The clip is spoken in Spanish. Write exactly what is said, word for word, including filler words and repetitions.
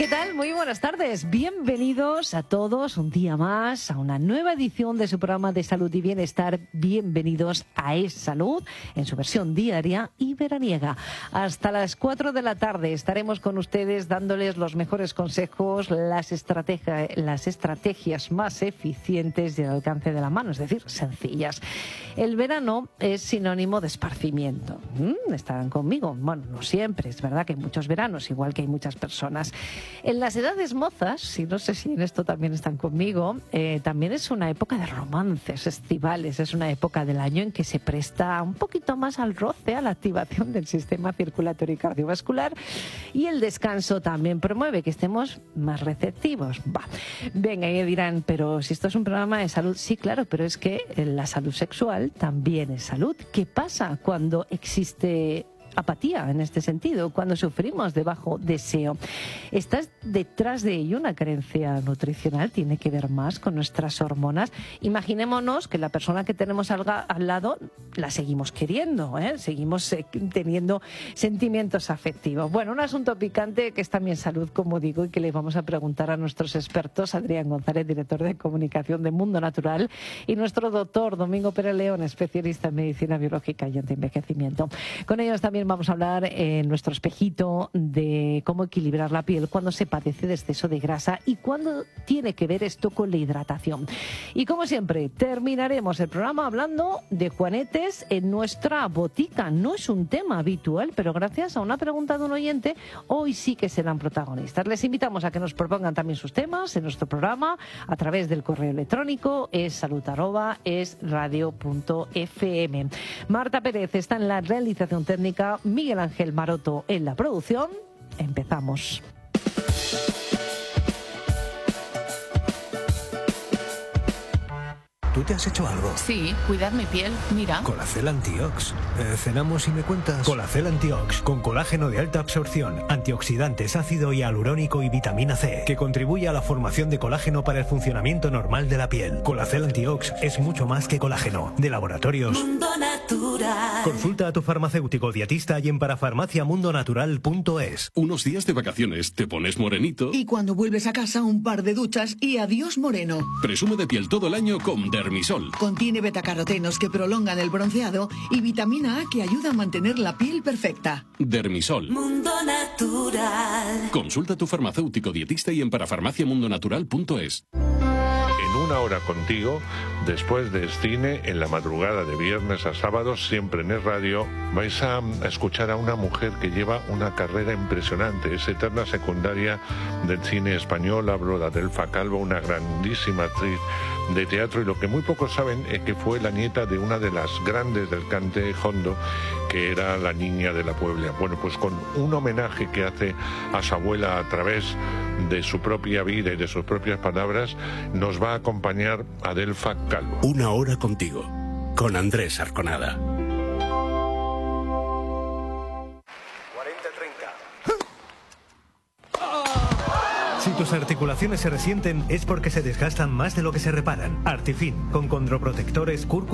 ¿Qué tal? Muy buenas tardes. Bienvenidos a todos un día más a una nueva edición de su programa de salud y bienestar. Bienvenidos a Es Salud en su versión diaria y veraniega. Hasta las cuatro de la tarde estaremos con ustedes dándoles los mejores consejos, las, estrategia, las estrategias más eficientes y al alcance de la mano, es decir, sencillas. El verano es sinónimo de esparcimiento. ¿Mm? ¿Estarán conmigo? Bueno, no siempre. Es verdad que hay muchos veranos, igual que hay muchas personas. En las edades mozas, y no sé si en esto también están conmigo, eh, también es una época de romances estivales, es una época del año en que se presta un poquito más al roce, a la activación del sistema circulatorio y cardiovascular, y el descanso también promueve que estemos más receptivos. Va. Venga, y dirán, pero si esto es un programa de salud, sí, claro, pero es que la salud sexual también es salud. ¿Qué pasa cuando existe apatía en este sentido, cuando sufrimos de bajo deseo? ¿Está detrás de ello una carencia nutricional? ¿Tiene que ver más con nuestras hormonas? Imaginémonos que la persona que tenemos al, al lado la seguimos queriendo, ¿eh? Seguimos eh, teniendo sentimientos afectivos. Bueno, un asunto picante que es también salud, como digo, y que le vamos a preguntar a nuestros expertos, Adrián González, director de comunicación de Mundo Natural, y nuestro doctor Domingo Pérez León, especialista en medicina biológica y antienvejecimiento. Con ellos también vamos a hablar en nuestro espejito de cómo equilibrar la piel cuando se padece de exceso de grasa y cuándo tiene que ver esto con la hidratación. Y como siempre, terminaremos el programa hablando de juanetes en nuestra botica. No es un tema habitual, pero gracias a una pregunta de un oyente, hoy sí que serán protagonistas. Les invitamos a que nos propongan también sus temas en nuestro programa a través del correo electrónico es salud arroba es radio punto f m. Marta Pérez está en la realización técnica, Miguel Ángel Maroto en la producción. Empezamos. ¿Tú te has hecho algo? Sí, cuidar mi piel, mira. Colacel Antiox. Eh, cenamos y me cuentas. Colacel Antiox, con colágeno de alta absorción, antioxidantes, ácido hialurónico y vitamina C, que contribuye a la formación de colágeno para el funcionamiento normal de la piel. Colacel Antiox es mucho más que colágeno. De laboratorios Mundo Natural. Consulta a tu farmacéutico dietista y en parafarmacia mundo natural punto es. Unos días de vacaciones, te pones morenito. Y cuando vuelves a casa, un par de duchas y adiós moreno. Presume de piel todo el año con Dermisol. Contiene betacarotenos que prolongan el bronceado y vitamina A que ayuda a mantener la piel perfecta. Dermisol. Mundo Natural. Consulta a tu farmacéutico dietista y en parafarmacia mundo natural punto es. En Una Hora Contigo, después del cine, en la madrugada de viernes a sábado, siempre en Es Radio, vais a escuchar a una mujer que lleva una carrera impresionante. Es eterna secundaria del cine español. Hablo de Adelfa Calvo, una grandísima actriz de teatro, y lo que muy pocos saben es que fue la nieta de una de las grandes del cante hondo, que era la Niña de la Puebla. Bueno, pues con un homenaje que hace a su abuela a través de su propia vida y de sus propias palabras, nos va a acompañar Adelfa Calvo. Una Hora Contigo, con Andrés Arconada. Si tus articulaciones se resienten es porque se desgastan más de lo que se reparan. Artifin, con condroprotectores, cúrcuma